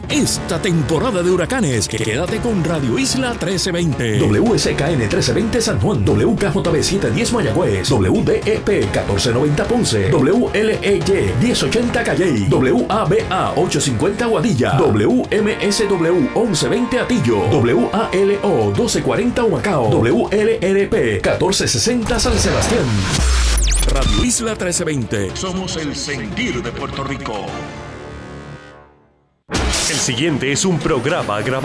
esta temporada de huracanes. Quédate con Radio Isla 1320. WSKN 1320 San Juan, WKJB 710 Mayagüez, WDEP 1490 Ponce, WLEY 1080 Calley, WABA 850 Aguadilla, WMSW 1120 Atillo, WALO 1240 Humacao, WLRP 1460 San Sebastián. Radio Isla 1320. Somos el sentir de Puerto Rico. El siguiente es un programa grabado